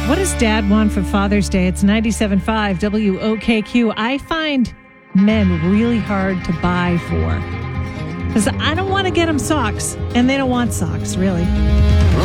What does Dad want for Father's Day? It's 97.5 WOKQ. I find men really hard to buy for because I don't want to get them socks, and they don't want socks, really.